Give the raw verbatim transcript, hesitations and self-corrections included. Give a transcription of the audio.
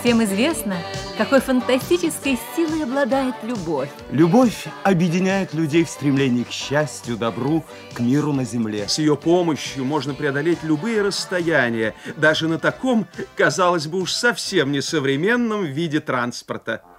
Всем известно, какой фантастической силой обладает любовь. Любовь объединяет людей в стремлении к счастью, добру, к миру на земле. С ее помощью можно преодолеть любые расстояния, даже на таком, казалось бы, уж совсем несовременном виде транспорта.